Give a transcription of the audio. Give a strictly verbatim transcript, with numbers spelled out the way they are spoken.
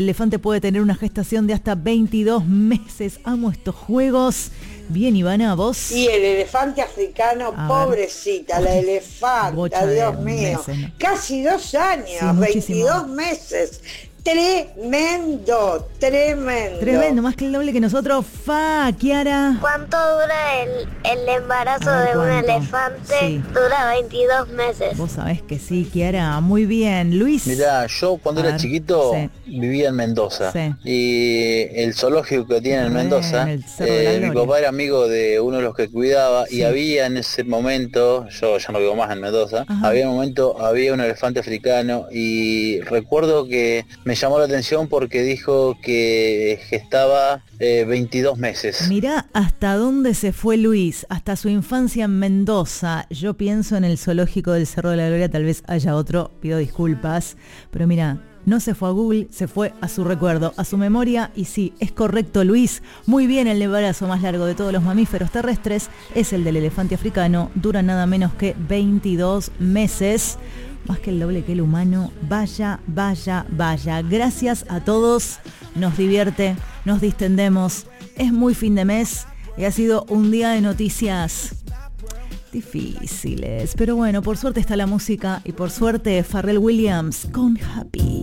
El elefante puede tener una gestación de hasta veintidós meses. Amo estos juegos. Bien, Ivana, vos. Y el elefante africano, A pobrecita, ver. la elefanta, Bocha de Dios mío. meses, ¿no? Casi dos años, Sí, muchísimo. veintidós meses. Tremendo, tremendo. Tremendo, más que el doble que nosotros. Fa, Kiara. ¿Cuánto dura el, el embarazo A ver, de un ¿cuánto? elefante? Sí. Dura veintidós meses. Vos sabés que sí, Kiara. Muy bien. Luis. Mirá, yo cuando A era ver, chiquito sí. vivía en Mendoza. Sí. Y el zoológico que tiene en Re, Mendoza, en el Cerro de la eh, mi Gloria. papá era amigo de uno de los que cuidaba Sí. y había en ese momento, yo ya no vivo más en Mendoza, Ajá. había un momento, había un elefante africano y recuerdo que me llamó la atención porque dijo que gestaba eh, veintidós meses. Mirá hasta dónde se fue Luis, hasta su infancia en Mendoza. Yo pienso en el zoológico del Cerro de la Gloria, tal vez haya otro, pido disculpas, pero mira, no se fue a Google, se fue a su recuerdo, a su memoria, y sí, es correcto, Luis. Muy bien, el embarazo más largo de todos los mamíferos terrestres es el del elefante africano, dura nada menos que veintidós meses. Más que el doble que el humano. Vaya, vaya, vaya. Gracias a todos. Nos divierte, nos distendemos. Es muy fin de mes y ha sido un día de noticias difíciles. Pero bueno, por suerte está la música y por suerte Pharrell Williams con Happy.